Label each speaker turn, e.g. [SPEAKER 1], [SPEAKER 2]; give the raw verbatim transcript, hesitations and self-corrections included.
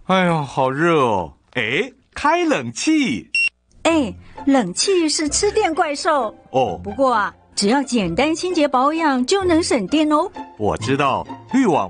[SPEAKER 1] 哎呀，好热哦！哎，开冷气。
[SPEAKER 2] 哎，冷气是吃电怪兽
[SPEAKER 1] 哦。
[SPEAKER 2] 不过啊，只要简单清洁保养就能省电哦。
[SPEAKER 1] 我知道，滤网